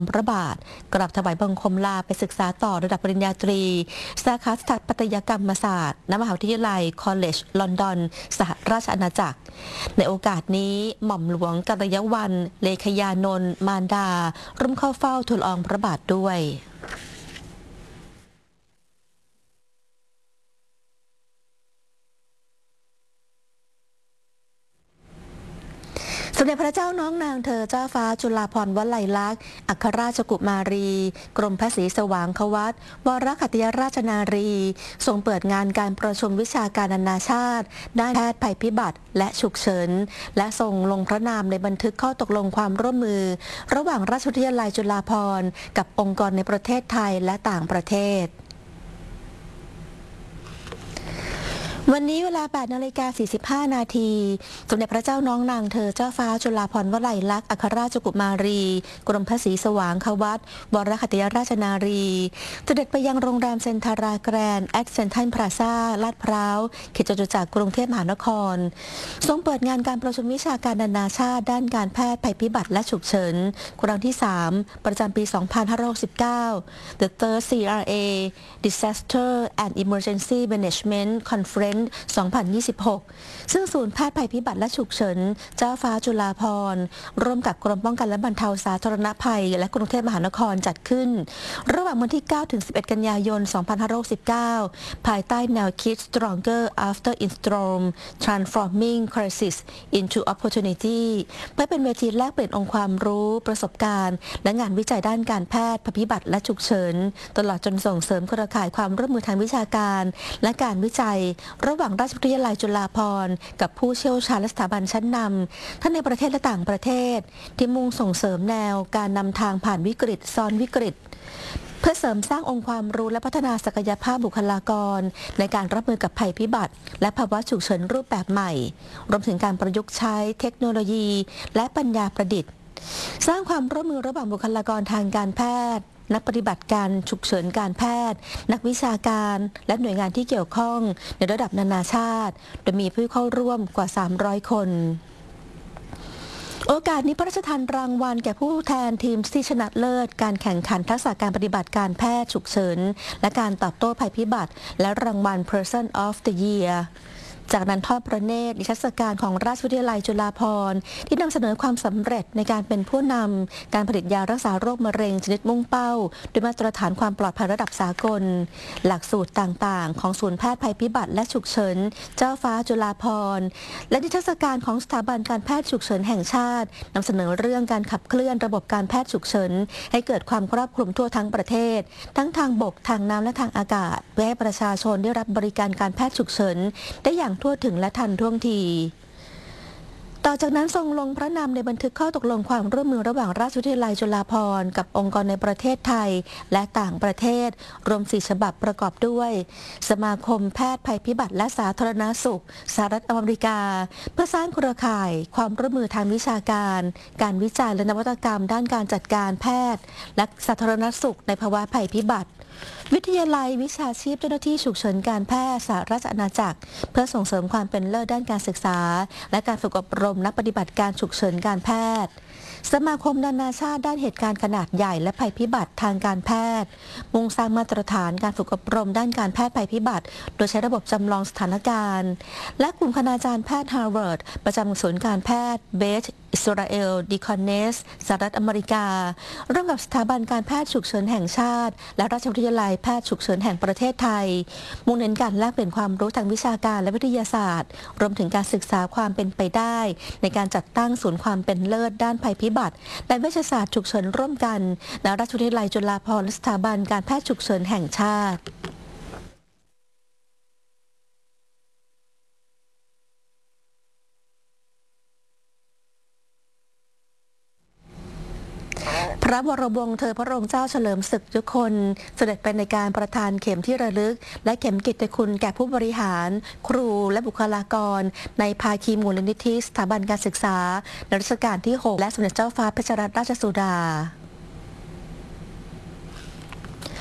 พระบาทกราบถวายบังคมลาไปศึกษาต่อระดับปริญญาตรีสาขาสถาปัตยกรรมศาสตร์ณมหาวิทยาลัยคอลเลจลอนดอนสหราชอาณาจักรในโอกาสนี้หม่อมหลวงกัลยวรรณเลขยานนท์มารดาร่วมเข้าเฝ้าทูลละอองพระบาทด้วยสมเด็จพระเจ้าน้องนางเธอเจ้าฟ้าจุฬาภรณ์วลัยลักษณ์อัครราชกุมารีกรมพระศรีสว่างควัตวรขัตติยราชนารีทรงเปิดงานการประชุมวิชาการนานาชาติด้านแพทย์ภัยพิบัติและฉุกเฉินและทรงลงพระนามในบันทึกข้อตกลงความร่วมมือระหว่างราชวิทยาลัยจุฬาภรณ์กับองค์กรในประเทศไทยและต่างประเทศวันนี้เวลา 8:45 นาทีสมเด็จพระเจ้าน้องนางเธอเจ้าฟ้าจุฬาภรณ์วลัยลักษณ์อัครราชกุมารีกรมพระศรีสว่างควัตวรขัตติยราชนารีเสด็จไปยังโรงแรมเซนทาราแกรนด์แอดเซนทรัลพลาซ่าลาดพร้าวเขตจตุจักรกรุงเทพมหานครทรงเปิดงานการประชุมวิชาการนานาชาติด้านการแพทย์ภัยพิบัติและฉุกเฉินครั้งที่ 3 ประจำปี 2569 The Third CRA Disaster and Emergency Management Conference 2026 ซึ่งศูนย์แพทย์ภัยพิบัติและฉุกเฉินเจ้าฟ้าจุฬาภรณ์ร่วมกับกรมป้องกันและบรรเทาสาธารณภัยและกรุงเทพมหานครจัดขึ้นระหว่างวันที่ 9-11 กันยายน 2569 ภายใต้แนวคิด Stronger After Storm Transforming Crisis into Opportunity เพื่อเป็นเวทีแลกเปลี่ยนองค์ความรู้ประสบการณ์และงานวิจัยด้านการแพทย์ภัยพิบัติและฉุกเฉินตลอดจนส่งเสริมเครือข่ายความร่วมมือทางวิชาการและการวิจัยระหว่างราชวิทยาลัยจุฬาภรณ์กับผู้เชี่ยวชาญและสถาบันชั้นนำทั้งในประเทศและต่างประเทศที่มุ่งส่งเสริมแนวการนำทางผ่านวิกฤตซ้อนวิกฤตเพื่อเสริมสร้างองค์ความรู้และพัฒนาศักยภาพบุคลากรในการรับมือกับภัยพิบัติและภาวะฉุกเฉินรูปแบบใหม่รวมถึงการประยุกต์ใช้เทคโนโลยีและปัญญาประดิษฐ์สร้างความร่วมมือระหว่างบุคลากรทางการแพทย์นักปฏิบัติการฉุกเฉินการแพทย์นักวิชาการและหน่วยงานที่เกี่ยวข้องในระดับนานาชาติโดยมีผู้เข้าร่วมกว่า 300 คนโอกาสนี้พระราชทานรางวัลแก่ผู้แทนทีมที่ชนะเลิศการแข่งขันทักษะการปฏิบัติการแพทย์ฉุกเฉินและการตอบโต้ภัยพิบัติและรางวัล Person of the Yearจากนั้นทอดพระเนตรนิทรรศการของราชวิทยาลัยจุฬาภรณ์ที่นำเสนอความสำเร็จในการเป็นผู้นำการผลิตยารักษาโรคมะเร็งชนิดมุ่งเป้าด้วยมาตรฐานความปลอดภัยระดับสากลหลักสูตรต่างๆของศูนย์แพทย์ภัยพิบัติและฉุกเฉินเจ้าฟ้าจุฬาภรณ์และนิทรรศการของสถาบันการแพทย์ฉุกเฉินแห่งชาตินำเสนอเรื่องการขับเคลื่อนระบบการแพทย์ฉุกเฉินให้เกิดความครอบคลุมทั่วทั้งประเทศทั้งทางบกทางน้ำและทางอากาศเพื่อให้ประชาชนได้รับบริการการแพทย์ฉุกเฉินได้อย่างทั่วถึงและทันท่วงทีต่อจากนั้นทรงลงพระนามในบันทึกข้อตกลงความร่วมมือระหว่างราชวิทยาลัยจุฬาภรณ์กับองค์กรในประเทศไทยและต่างประเทศรวม4ฉบับประกอบด้วยสมาคมแพทย์ภัยพิบัติและสาธารณสุขสหรัฐอเมริกาเพื่อสร้างเครือข่ายความร่วมมือทางวิชาการการวิจัยและนวัตกรรมด้านการจัดการแพทย์และสาธารณสุขในภาวะภัยพิบัติวิทยาลัยวิชาชีพเจ้าหน้าที่ฉุกเฉินการแพทย์สหราชอาณาจักรเพื่อส่งเสริมความเป็นเลิศด้านการศึกษาและการฝึกอบรมนักปฏิบัติการฉุกเฉินการแพทย์สมาคมนานาชาติด้านเหตุการณ์ขนาดใหญ่และภัยพิบัติทางการแพทย์มุ่งสร้างมาตรฐานการฝึกอบรมด้านการแพทย์ภัยพิบัติโดยใช้ระบบจำลองสถานการณ์และกลุ่มคณาจารย์แพทย์ฮาร์วาร์ดประจำศูนย์การแพทย์เบธอิสราเอลดิคอนเนสสหรัฐอเมริการ่วมกับสถาบันการแพทย์ฉุกเฉินแห่งชาติและราชวิทยาลัยแพทย์ฉุกเฉินแห่งประเทศไทยมุ่งเน้นการแลกเปลี่ยนความรู้ทางวิชาการและวิทยาศาสตร์รวมถึงการศึกษาความเป็นไปได้ในการจัดตั้งศูนย์ความเป็นเลิศด้านภัยพิบัติและเวชศาสตร์ฉุกเฉินร่วมกันณราชวิทยาลัยจุฬาภรณ์และสถาบันการแพทย์ฉุกเฉินแห่งชาติพระวรวงศ์เธอพระองค์เจ้าเฉลิมศึกยุคนเสด็จไปในการประทานเข็มที่ระลึกและเข็มกิตติคุณแก่ผู้บริหารครูและบุคลากรในภาคีมูลนิธิสถาบันการศึกษาในรัชกาลที่ 6 และสมเด็จเจ้าฟ้าเพชรรัตนราชสุดา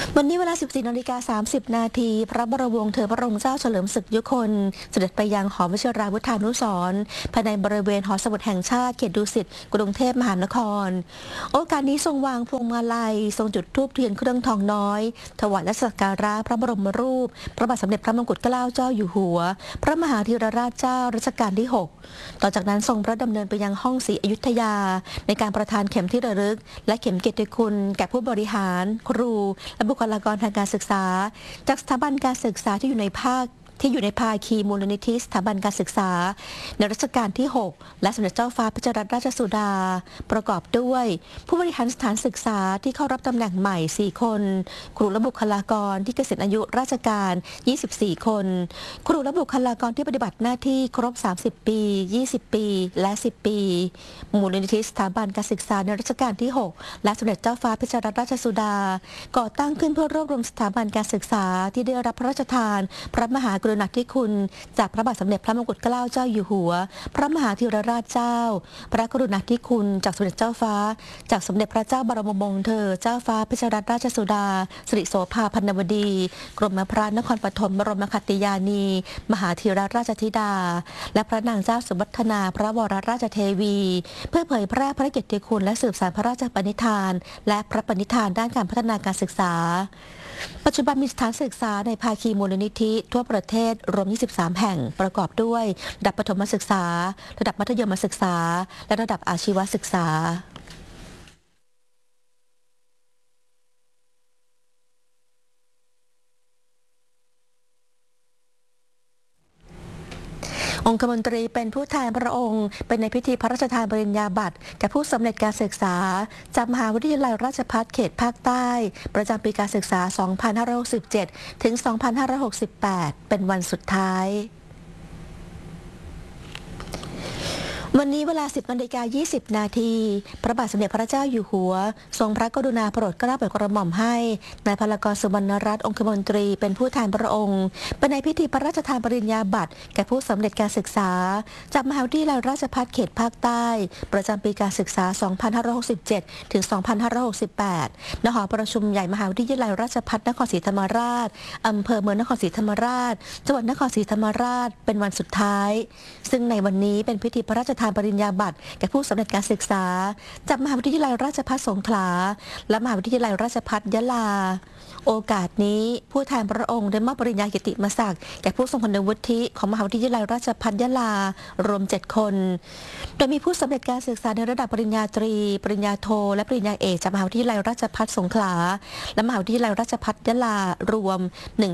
วันนี้เวลา 14:30 นาทีพระบรมวงศ์เธอพระองค์เจ้าเฉลิมศึกยุคนเสด็จไปยังหอวชิราวุธานุสรณ์ภายในบริเวณหอสมุดแห่งชาติเขตดุสิตกรุงเทพมหานครโอกาสนี้ทรงวางพวงมาลัยทรงจุดธูปเทียนเครื่องทองน้อยถวายและสักการะพระบรมรูปพระบาทสมเด็จพระมงกุฎเกล้าเจ้าอยู่หัวพระมหาธีรราชเจ้ารัชกาลที่ 6ต่อจากนั้นทรงพระดำเนินไปยังห้องศรีอยุธยาในการประทานเข็มที่ระลึกและเข็มเกียรติคุณแก่ผู้บริหารครูและบุคลากรทางการศึกษาจากสถาบันการศึกษาที่อยู่ในภาคีมูลนิธิสถาบันการศึกษาในรัชกาลที่ 6และสมเด็จเจ้าฟ้าพัชรราชสุดาประกอบด้วยผู้บริหารสถานศึกษาที่เข้ารับตำแหน่งใหม่4คนครูและบุคลากรที่เกษียณอายุราชการ24คนครูและบุคลากรที่ปฏิบัติหน้าที่ครบ30ปี20ปีและ10ปีมูลนิธิสถาบันการศึกษาในรัชกาลที่6และสมเด็จเจ้าฟ้าพัชรราชสุดาก่อตั้งขึ้นเพื่อรวบรวมสถาบันการศึกษาที่ได้รับพระราชทานพระมหากรุณาธิคุณจากพระบาทสมเด็จพระมงกุฎเกล้าเจ้าอยู่หัวพระมหาธีรราชเจ้าพระกรุณาธิคุณจากสมเด็จเจ้าฟ้าจากสมเด็จพระเจ้าบรมวงศ์เธอเจ้าฟ้าพัชรราชสุดาสิริโสภาพันนวดีกรมพระนครปฐมบรมคติยานีมหาธีรราชธิดาและพระนางเจ้าสุวัฒนาพระวรราชเทวีเพื่อเผยแพร่พระเกียรติคุณและสืบสานพระราชปณิธานและพระปณิธานด้านการพัฒนาการศึกษาปัจจุบันมีสถานศึกษาในภาคีมูลนิธิทั่วประเทศรวม23แห่งประกอบด้วยระดับประถมศึกษาระดับมัธยมศึกษาและระดับอาชีวศึกษาองคมนตรีเป็นผู้แทนพระองค์เป็นในพิธีพระราชทานปริญญาบัตรแก่ผู้สำเร็จการศึกษาจากมหาวิทยาลัยราชภัฏเขตภาคใต้ประจำปีการศึกษา 2567 ถึง 2568 เป็นวันสุดท้ายวันนี้เวลา 10:20 นาทีพระบาทสมเด็จพระเจ้าอยู่หัวทรงพระกรุณาโปรดเกล้าโปรดกระหม่อมให้นายพลากรสุวรรณรัตน์องคมนตรีเป็นผู้แทนพระองค์เป็นในพิธีพระราชทานปริญญาบัตรแก่ผู้สำเร็จการศึกษาจากมหาวิทยาลัยราชภัฏเขตภาคใต้ประจำปีการศึกษา 2567 ถึง 2568 ณ หอประชุมใหญ่มหาวิทยาลัยราชภัฏนครศรีธรรมราชอำเภอเมืองนครศรีธรรมราชจังหวัดนครศรีธรรมราชเป็นวันสุดท้ายซึ่งในวันนี้เป็นพิธีพระราชทานปริญญาบัตรแก่ผู้สำเร็จการศึกษาจากมหาวิทยาลัยราชภัฏสงขลาและมหาวิทยาลัยราชภัฏยะลาโอกาสนี้ผู้แทนพระองค์ได้มอบปริญญากิตติมศักดิ์แก่ผู้ทรงคุณวุฒิของมหาวิทยาลัยราชภัฏยะลารวม7คนโดยมีผู้สำเร็จการศึกษาในระดับปริญญาตรีปริญญาโทและปริญญาเอกจากมหาวิทยาลัยราชภัฏสงขลาและมหาวิทยาลัยราชภัฏยะลารวม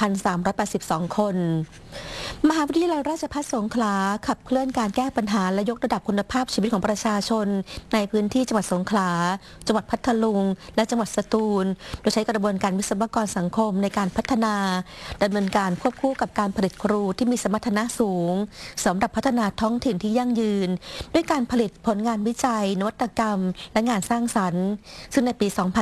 1,382 คนมหาวิทยาลัยราชภัฏสงขลาขับเคลื่อนการแก้ปัญหาและยกระดับคุณภาพชีวิตของประชาชนในพื้นที่จังหวัดสงขลาจังหวัดพัทลุงและจังหวัดสตูลโดยใช้กระบวนการวิศวกรสังคมในการพัฒนาดำเนินการควบคู่กับการผลิตครูที่มีสมรรถนะสูงสำหรับพัฒนาท้องถิ่นที่ยั่งยืนด้วยการผลิตผลงานวิจัยนวัตกรรมและงานสร้างสรรค์ซึ่งในปี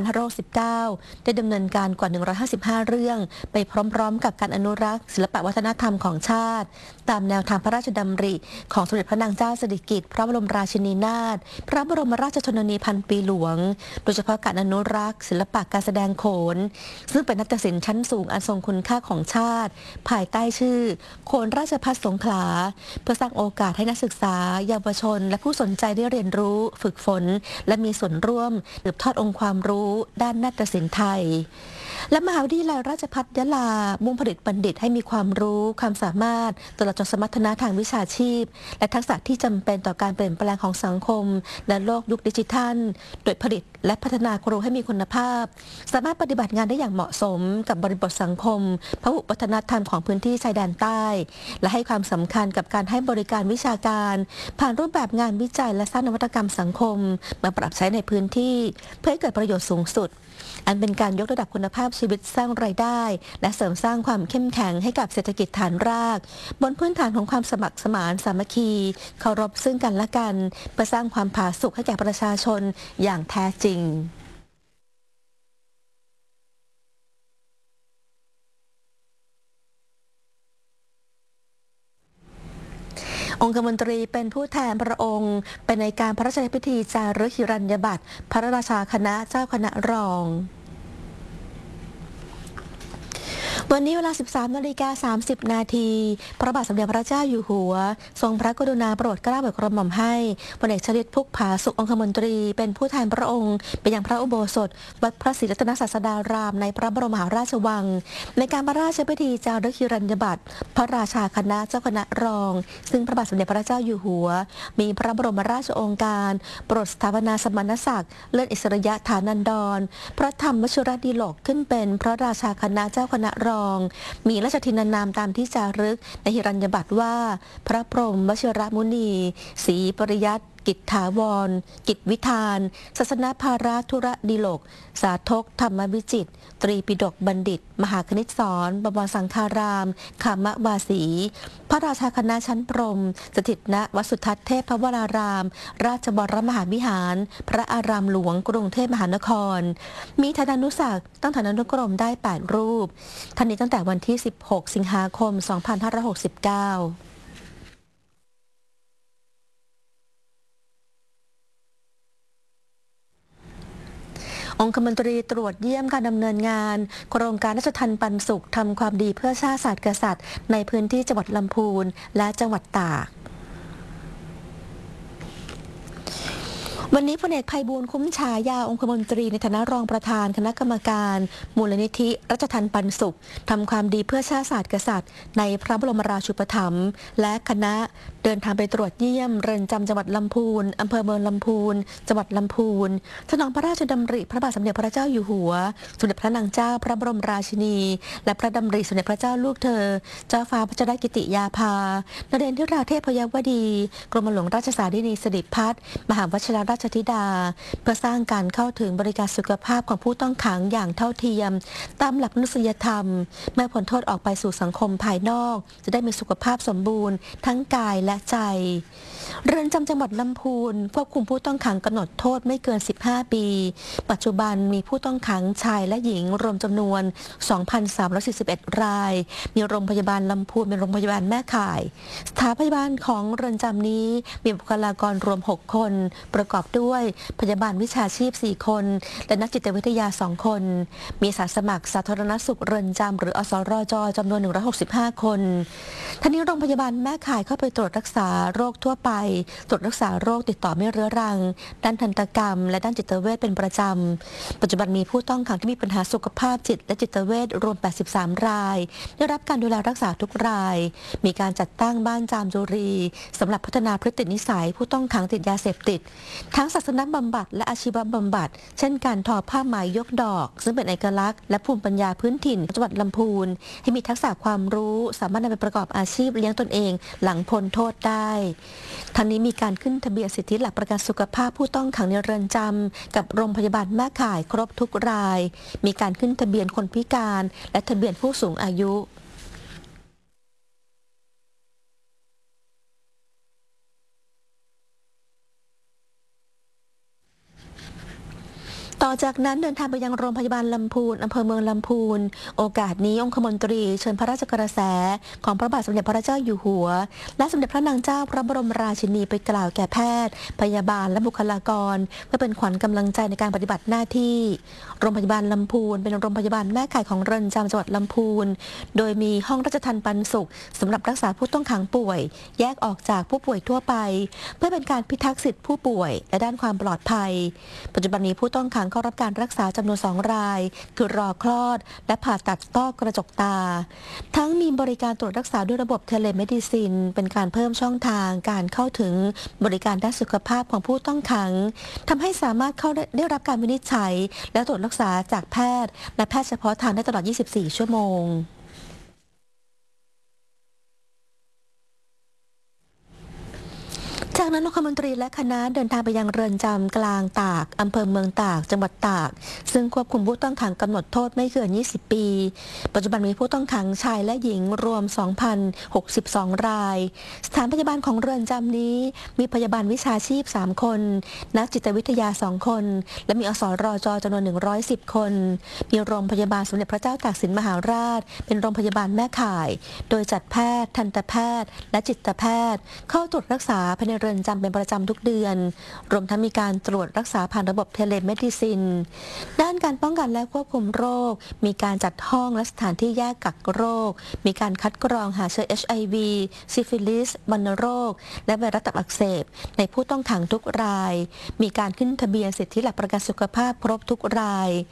2519 ได้ดำเนินการกว่า 155 เรื่องไปพร้อมๆกับการอนุรักษ์ศิลปวัฒนธรรมของชาติตามแนวทางพระราชดำริของสมเด็จพระนางเจ้าสิริกิติ์พระบรมราชินีนาถพระบรมราชชนนีพันปีหลวงโดยเฉพาะการอนุรักษ์ศิลปะการแสดงโขนซึ่งเป็นนาฏศิลป์ชั้นสูงอันทรงคุณค่าของชาติภายใต้ชื่อโขนราชภัฏสงขลาเพื่อสร้างโอกาสให้นักศึกษาเยาวชนและผู้สนใจได้เรียนรู้ฝึกฝนและมีส่วนร่วมสืบทอดองค์ความรู้ด้านนาฏศิลป์ไทยและมหาวิทยาลัยราชภัฏยะลามุ่งผลิตบัณฑิตให้มีความรู้ความสามารถตลอดจนสมรรถนะทางวิชาชีพและทักษะที่จำเป็นต่อการเปลี่ยนแปลงของสังคมและโลกยุคดิจิทัลโดยผลิตและพัฒนาครูให้มีคุณภาพสามารถปฏิบัติงานได้อย่างเหมาะสมกับบริบทสังคมพหุวัฒนธรรมของพื้นที่ชายแดนใต้และให้ความสำคัญกับการให้บริการวิชาการผ่านรูปแบบงานวิจัยและสร้างนวัตกรรมสังคมมาปรับใช้ในพื้นที่เพื่อให้เกิดประโยชน์สูงสุดอันเป็นการยกระดับคุณภาพชีวิตสร้างรายได้และเสริมสร้างความเข้มแข็งให้กับเศรษฐกิจฐานรากบนพื้นฐานของความสมัครสมานสามัคคีเคารพซึ่งกันและกันเพื่อสร้างความผาสุกให้แก่ประชาชนอย่างแท้จริง องคมนตรีเป็นผู้แทนพระองค์เป็นในการพระราชพิธีจารึกหิรัญญบัตรพระราชาคณะเจ้าคณะรองวันนี้เวลา 13:30 นาทีพระบาทสมเด็จพระเจ้าอยู่หัวทรงพระกรุณาโปรดเกล้าโปรดกระหม่อมให้พลเอกชลิต พุกผาสุของคมนตรีเป็นผู้แทนพระองค์ไปยังพระอุโบสถวัดพระศรีรัตนศาสดารามในพระบรมมหาราชวังในการพระราชพิธีจารึกฮิรัญญบัตรพระราชาคณะเจ้าคณะรองซึ่งพระบาทสมเด็จพระเจ้าอยู่หัวมีพระบรมราชโองการโปรดสถาปนาสมณศักดิ์เลื่อนอิสริยฐานันดรพระธรรมวชิรดีโลกขึ้นเป็นพระราชาคณะเจ้าคณะรองมีราชทินานามตามที่จารึกในหิรัญญบัตรว่าพระพรหมวชิรมุนีศรีปริยัติกิจถาวรกิจวิธานศาสนาภาราธุระดีโลกสาธกธรรมวิจิตรตรีปิฎกบัณฑิต มหาคณิตศรบวรสังฆารามขามวาสีพระราชาคณะชั้นพรหมสถิตณวัดสุทัศน์เทพวรารามราชบรมหาวิหารพระอารามหลวงกรุงเทพมหานครมีฐานานุศักดิ์ตั้งฐานานุกรมได้8รูปท่านนี้ตั้งแต่วันที่16สิงหาคม2569องคมนตรีตรวจเยี่ยมการดำเนินงานโครงการราชทัณฑ์ปันสุขทำความดีเพื่อชาติศาสตร์กษัตริย์ในพื้นที่จังหวัดลำพูนและจังหวัดตากวันนี้พลเอกไพบูลย์คุ้มฉายาองคมนตรีในฐานะรองประธานคณะกรรมการมูลนิธิราชทัณฑ์ปันสุขทำความดีเพื่อชาติศาสตร์กษัตริย์ในพระบรมราชูปถัมภ์และคณะเดินทางไปตรวจเยี่ยมเรือนจำจังหวัดลำพูนอำเภอเมืองลำพูนจังหวัดลำพูนสนองพระราชดำริพระบาทสมเด็จพระเจ้าอยู่หัวสมเด็จพระนางเจ้าพระบรมราชินีและพระดำริสมเด็จพระเจ้าลูกเธอเจ้าฟ้าพัชรกิติยาภานเรนทิราเทพยวดีกรมหลวงราชสารินีสิริพัฒน์มหาวชิรราชธิดาเพื่อสร้างการเข้าถึงบริการสุขภาพของผู้ต้องขังอย่างเท่าเทียมตามหลักมนุษยธรรมเมื่อพ้นโทษออกไปสู่สังคมภายนอกจะได้มีสุขภาพสมบูรณ์ทั้งกายและใจเรือนจำจังหวัดลำพูนควบคุมผู้ต้องขังกำหนดโทษไม่เกิน15ปีปัจจุบันมีผู้ต้องขังชายและหญิงรวมจำนวน 2,341 รายมีโรงพยาบาลลำพูนเป็นโรงพยาบาลแม่ข่ายสถานพยาบาลของเรือนจำนี้มีบุคลากรรวม6คนประกอบด้วยพยาบาลวิชาชีพ4คนและนักจิตวิทยา2คนมีอาสาสมัครสาธารณสุขเรือนจำหรืออสรจจำนวน165คนทั้งนี้โรงพยาบาลแม่ข่ายเข้าไปตรวจรักษาโรคทั่วไปตรวจรักษาโรคติดต่อไม่เรื้อรังด้านทันตกรรมและด้านจิตเวชเป็นประจำปัจจุบันมีผู้ต้องขังที่มีปัญหาสุขภาพจิตและจิตเวชรวม83รายได้รับการดูแลรักษาทุกรายมีการจัดตั้งบ้านจามจุรีสำหรับพัฒนาพฤตินิสัยผู้ต้องขังติดยาเสพติดทั้งศาสนบำบัดและอาชีวบำบัดเช่นการทอผ้าไหมยกดอกซึ่งเป็นเอกลักษณ์และภูมิปัญญาพื้นถิ่นจังหวัดลำพูนให้มีทักษะความรู้สามารถนำไปประกอบอาชีพเลี้ยงตนเองหลังพ้นโทษได้ทั้งนี้มีการขึ้นทะเบียนสิทธิหลักประกันสุขภาพผู้ต้องขังในเรือนจำกับโรงพยาบาลแม่ข่ายครบทุกรายมีการขึ้นทะเบียนคนพิการและทะเบียนผู้สูงอายุต่อจากนั้นเดินทางไปยังโรงพยาบาลลำพูนอำเภอเมืองลำพูนโอกาสนี้องคมนตรีเชิญพระราชกระแสของพระบาทสมเด็จพระเจ้าอยู่หัวและสมเด็จพระนางเจ้าพระบรมราชินีไปกล่าวแก่แพทย์พยาบาลและบุคลากรเพื่อเป็นขวัญกำลังใจในการปฏิบัติหน้าที่โรงพยาบาลลำพูนเป็นโรงพยาบาลแม่ข่ายของเรือนจำจังหวัดลำพูนโดยมีห้องราชทัณฑ์ปันสุขสำหรับรักษาผู้ต้องขังป่วยแยกออกจากผู้ป่วยทั่วไปเพื่อเป็นการพิทักษ์สิทธิผู้ป่วยและด้านความปลอดภัยปัจจุบันนี้ผู้ต้องขังเข้ารับการรักษาจำนวน2รายคือรอคลอดและผ่าตัดต้อกระจกตาทั้งมีบริการตรวจรักษาด้วยระบบเทเลเมดิซินเป็นการเพิ่มช่องทางการเข้าถึงบริการด้านสุขภาพของผู้ต้องขังทำให้สามารถเข้าได้รับการวินิจฉัยและตรวจรักษาจากแพทย์และแพทย์เฉพาะทางได้ตลอด24ชั่วโมงจากนั้นองคมนตรีและคณะเดินทางไปยังเรือนจำกลางตากอำเภอเมืองตากจังหวัดตากซึ่งควบคุมผู้ต้องขังกำหนดโทษไม่เกิน20ปีปัจจุบันมีผู้ต้องขังชายและหญิงรวม 2,062 รายสถานพยาบาลของเรือนจำนี้มีพยาบาลวิชาชีพ3คนนักจิตวิทยา2คนและมีอสรจจำนวน110คนมีโรงพยาบาลสมเด็จพระเจ้าตากสินมหาราชเป็นโรงพยาบาลแม่ข่ายโดยจัดแพทย์ทันตแพทย์และจิตแพทย์เข้าตรวจรักษาภายในเรือนอนจำเป็นประจำทุกเดือนรวมทั้งมีการตรวจรักษาผ่านระบบเทเลเมดิซินด้านการป้องกันและควบคุมโรคมีการจัดห้องและสถานที่แยกกักโรคมีการคัดกรองหาเชื้อ HIV ซิฟิลิสวัณโรคและไวรัสตับอักเสบในผู้ต้องขังทุกรายมีการขึ้นทะเบียนสิทธิหลักประกันสุขภาพครบทุกราย